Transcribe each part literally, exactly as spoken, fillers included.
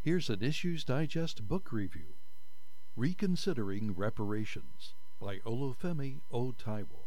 Here's an Issues Digest book review. Reconsidering Reparations by Olufemi Otaiwo.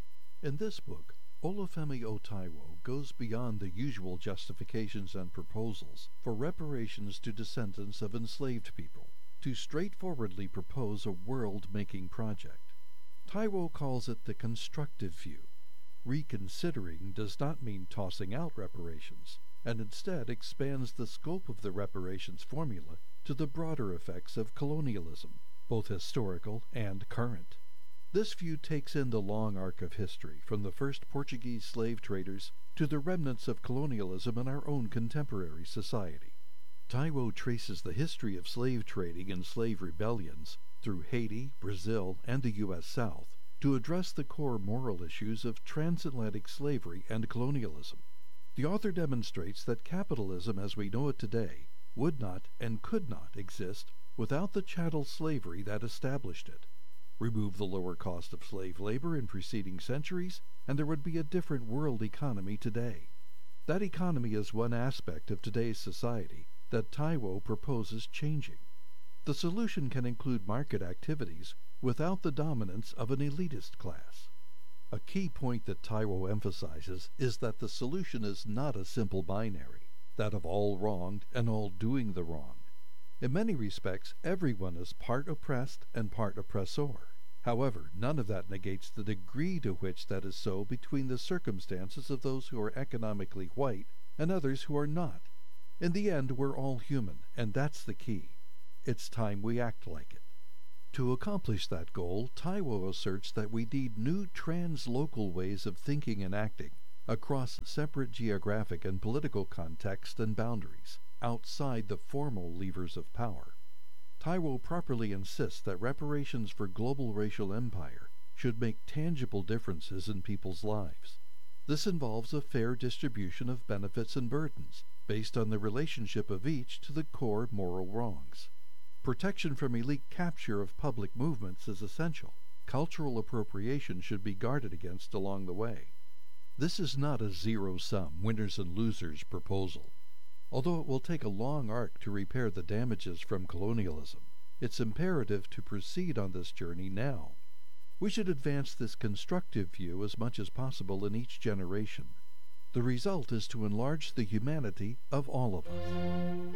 In this book, Olufemi Otaiwo goes beyond the usual justifications and proposals for reparations to descendants of enslaved people to straightforwardly propose a world-making project. Taiwo calls it the constructive view. Reconsidering does not mean tossing out reparations, and instead expands the scope of the reparations formula to the broader effects of colonialism, both historical and current. This view takes in the long arc of history, from the first Portuguese slave traders to the remnants of colonialism in our own contemporary society. Taiwo traces the history of slave trading and slave rebellions through Haiti, Brazil, and the U S South to address the core moral issues of transatlantic slavery and colonialism. The author demonstrates that capitalism as we know it today would not and could not exist without the chattel slavery that established it. Remove the lower cost of slave labor in preceding centuries, and there would be a different world economy today. That economy is one aspect of today's society that Taiwo proposes changing. The solution can include market activities without the dominance of an elitist class. A key point that Taiwo emphasizes is that the solution is not a simple binary, that of all wronged and all doing the wrong. In many respects, everyone is part oppressed and part oppressor. However, none of that negates the degree to which that is so between the circumstances of those who are economically white and others who are not. In the end, we're all human, and that's the key. It's time we act like it. To accomplish that goal, Taiwo asserts that we need new trans-local ways of thinking and acting across separate geographic and political contexts and boundaries, outside the formal levers of power. Taiwo properly insists that reparations for global racial empire should make tangible differences in people's lives. This involves a fair distribution of benefits and burdens, based on the relationship of each to the core moral wrongs. Protection from elite capture of public movements is essential. Cultural appropriation should be guarded against along the way. This is not a zero-sum, winners and losers proposal. Although it will take a long arc to repair the damages from colonialism, it's imperative to proceed on this journey now. We should advance this constructive view as much as possible in each generation. The result is to enlarge the humanity of all of us.